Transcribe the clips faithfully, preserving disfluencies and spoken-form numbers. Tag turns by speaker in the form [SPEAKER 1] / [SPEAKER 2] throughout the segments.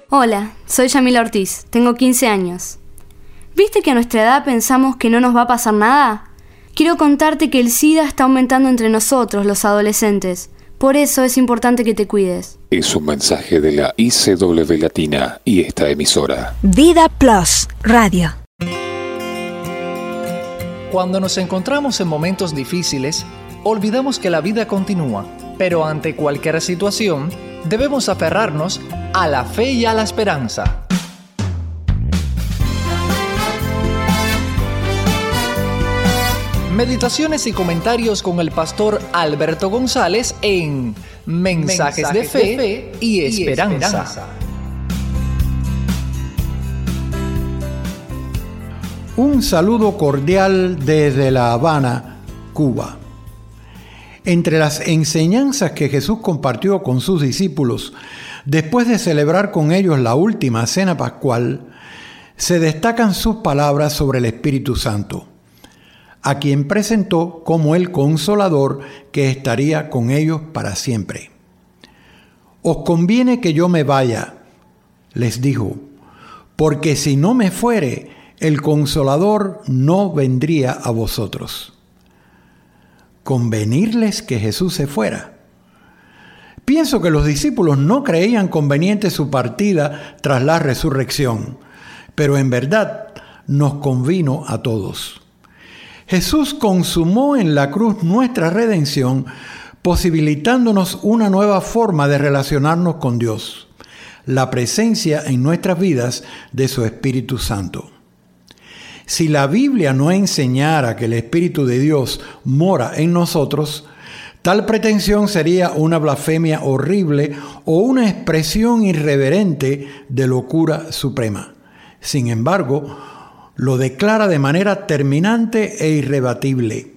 [SPEAKER 1] Hola, soy Yamila Ortiz, tengo quince años. ¿Viste que a nuestra edad pensamos que no nos va a pasar nada? Quiero contarte que el SIDA está aumentando entre nosotros, los adolescentes. Por eso es importante que te cuides.
[SPEAKER 2] Es un mensaje de la I C W Latina y esta emisora.
[SPEAKER 3] Vida Plus Radio.
[SPEAKER 4] Cuando nos encontramos en momentos difíciles, olvidamos que la vida continúa, pero ante cualquier situación, debemos aferrarnos a la fe y a la esperanza. Meditaciones y comentarios con el pastor Alberto González en Mensajes, Mensajes de, fe de Fe y Esperanza. y Esperanza.
[SPEAKER 5] Un saludo cordial desde La Habana, Cuba. Entre las enseñanzas que Jesús compartió con sus discípulos después de celebrar con ellos la última cena pascual, se destacan sus palabras sobre el Espíritu Santo, a quien presentó como el Consolador que estaría con ellos para siempre. Os conviene que yo me vaya, les dijo, porque si no me fuere, el Consolador no vendría a vosotros. ¿Convenirles que Jesús se fuera? Pienso que los discípulos no creían conveniente su partida tras la resurrección, pero en verdad nos convino a todos. Jesús consumó en la cruz nuestra redención, posibilitándonos una nueva forma de relacionarnos con Dios, la presencia en nuestras vidas de su Espíritu Santo. Si la Biblia no enseñara que el Espíritu de Dios mora en nosotros, tal pretensión sería una blasfemia horrible o una expresión irreverente de locura suprema. Sin embargo, lo declara de manera terminante e irrebatible.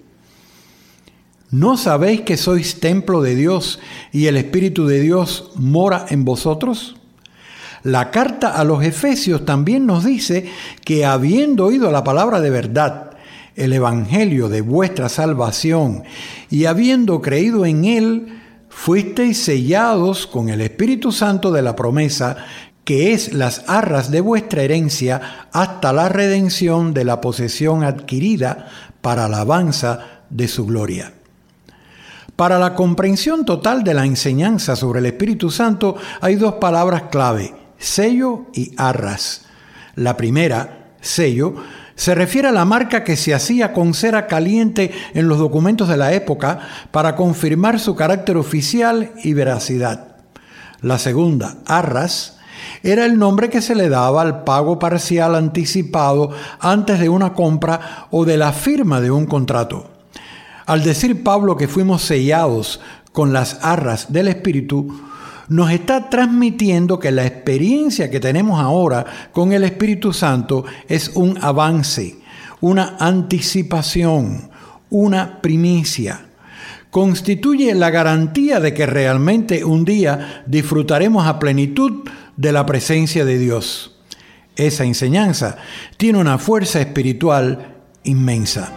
[SPEAKER 5] ¿No sabéis que sois templo de Dios y el Espíritu de Dios mora en vosotros? La carta a los Efesios también nos dice que habiendo oído la palabra de verdad, el evangelio de vuestra salvación, y habiendo creído en él, fuisteis sellados con el Espíritu Santo de la promesa, que es las arras de vuestra herencia hasta la redención de la posesión adquirida para alabanza de su gloria. Para la comprensión total de la enseñanza sobre el Espíritu Santo hay dos palabras clave, sello y arras. La primera, sello, se refiere a la marca que se hacía con cera caliente en los documentos de la época para confirmar su carácter oficial y veracidad. La segunda, arras, era el nombre que se le daba al pago parcial anticipado antes de una compra o de la firma de un contrato. Al decir Pablo que fuimos sellados con las arras del Espíritu, nos está transmitiendo que la experiencia que tenemos ahora con el Espíritu Santo es un avance, una anticipación, una primicia. Constituye la garantía de que realmente un día disfrutaremos a plenitud de la presencia de Dios. Esa enseñanza tiene una fuerza espiritual inmensa.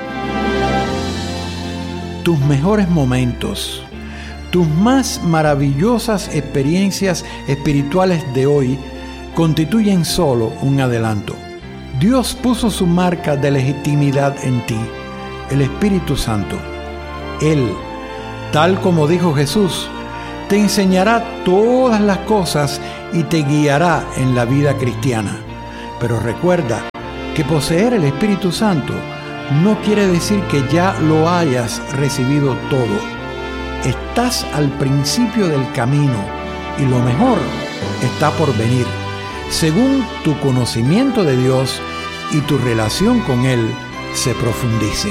[SPEAKER 5] Tus mejores momentos, tus más maravillosas experiencias espirituales de hoy constituyen solo un adelanto. Dios puso su marca de legitimidad en ti, el Espíritu Santo. Él, tal como dijo Jesús, te enseñará todas las cosas y te guiará en la vida cristiana. Pero recuerda que poseer el Espíritu Santo no quiere decir que ya lo hayas recibido todo. Estás al principio del camino y lo mejor está por venir, según tu conocimiento de Dios y tu relación con Él se profundicen.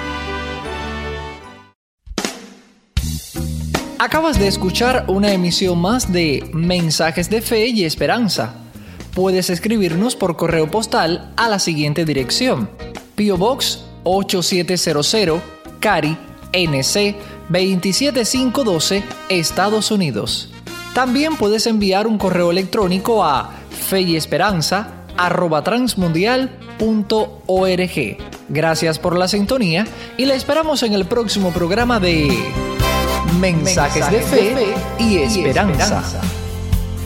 [SPEAKER 4] Acabas de escuchar una emisión más de Mensajes de Fe y Esperanza. Puedes escribirnos por correo postal a la siguiente dirección: P O Box ocho siete cero cero, Cary, N C veintisiete mil quinientos doce, Estados Unidos. También puedes enviar un correo electrónico a feyesperanza arroba transmundial punto org. Gracias por la sintonía y la esperamos en el próximo programa de Mensajes, Mensajes de Fe y Esperanza. Y esperanza.